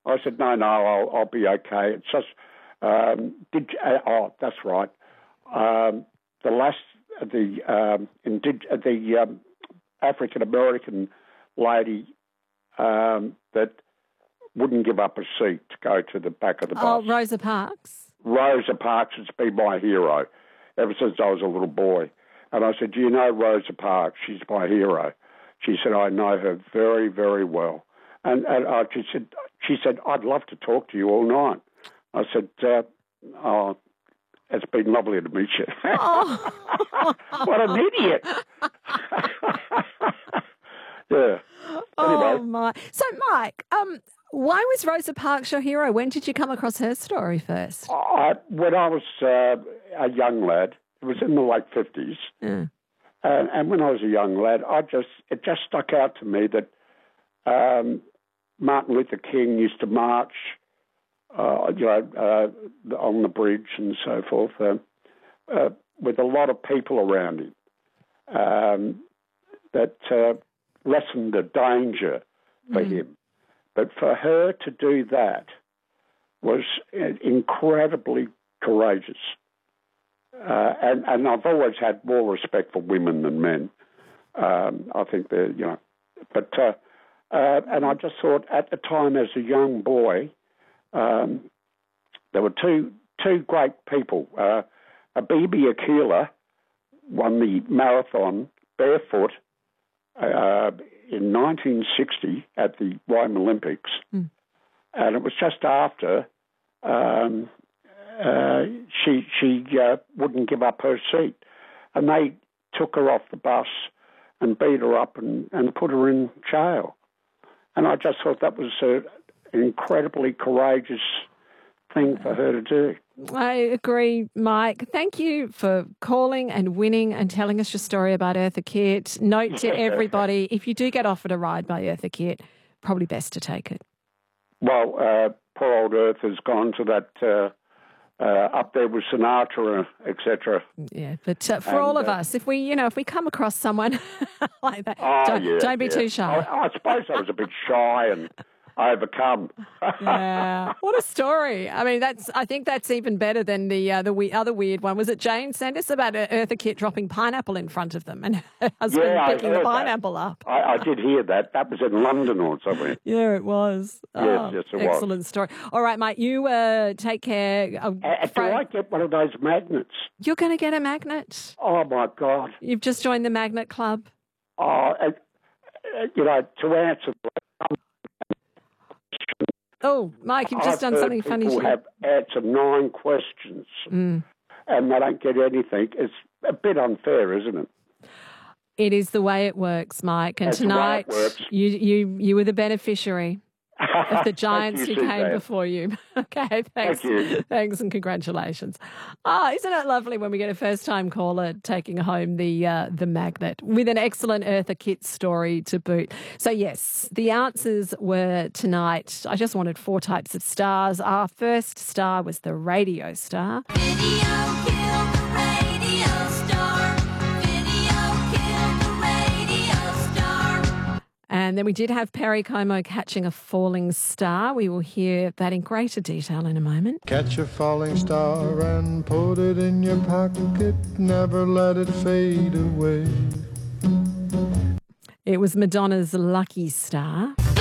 I said, no, I'll be okay. It's just, that's right. The African American lady that wouldn't give up a seat to go to the back of the bus. Oh, Rosa Parks. Rosa Parks has been my hero ever since I was a little boy. And I said, do you know Rosa Parks? She's my hero. She said, I know her very, very well. And she said, I'd love to talk to you all night. I said, it's been lovely to meet you. Oh. What an idiot. Yeah. Oh, Anyway. my. So, Mike, why was Rosa Parks your hero? When did you come across her story first? When I was a young lad, it was in the late 50s, and when I was a young lad, it just stuck out to me that Martin Luther King used to march, on the bridge and so forth, with a lot of people around him, that lessened the danger for him. But for her to do that was incredibly courageous. And I've always had more respect for women than men. I think they're, but and I just thought at the time as a young boy, there were two great people. Abebe Akila won the marathon barefoot in 1960 at the Rome Olympics, and it was just after she wouldn't give up her seat, and they took her off the bus and beat her up and put her in jail. And I just thought that was an incredibly courageous thing for her to do. I agree, Mike. Thank you for calling and winning and telling us your story about Eartha Kitt. Note to everybody, if you do get offered a ride by Eartha Kitt, probably best to take it. Well, poor old Eartha's gone to that up there with Sinatra, etc. Yeah, but for all of us, if we come across someone like that, don't be too shy. I suppose I was a bit shy and overcome. Yeah, what a story! I mean, I think that's even better than the other weird one. Was it Jane sent us about Eartha Kitt dropping pineapple in front of them and her husband picking the pineapple up? I did hear that. That was in London or something. Yeah, it was. Yes, it was. Excellent story. All right, mate, you take care. Do I get one of those magnets? You're going to get a magnet. Oh, my God. You've just joined the Magnet Club. Oh, to answer. Oh, Mike, you've just done something funny. People have answered 9 questions and they don't get anything. It's a bit unfair, isn't it? It is the way it works, Mike. And tonight, you were the beneficiary of the giants who came before you. Okay, thanks. Thank you. Thanks and congratulations. Isn't it lovely when we get a first-time caller taking home the magnet with an excellent Eartha Kitt story to boot? So, yes, the answers were tonight. I just wanted 4 types of stars. Our first star was the radio star. Video killed the radio star. Video killed the radio star. And then we did have Perry Como catching a falling star. We will hear that in greater detail in a moment. Catch a falling star and put it in your pocket. Never let it fade away. It was Madonna's Lucky Star.